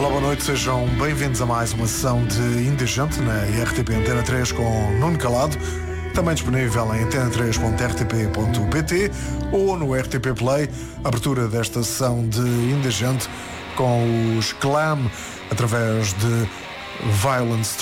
Olá, boa noite, sejam bem-vindos a mais uma sessão de Indecente na RTP Antena 3 com Nuno Calado, também disponível em antena3.rtp.pt ou no RTP Play. Abertura desta sessão de Indecente com os Clam através de Violence